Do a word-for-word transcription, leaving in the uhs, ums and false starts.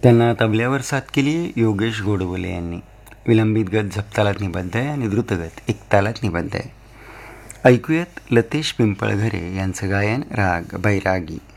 त्यांना तबल्यावर साथ केली योगेश गोडबोले यांनी. विलंबित गत झपतालात निबद्ध आहे आणि द्रुतगत एकतालात निबद्ध आहे. ऐकूयात लतेश पिंपळघरे यांचं गायन राग बैरागी.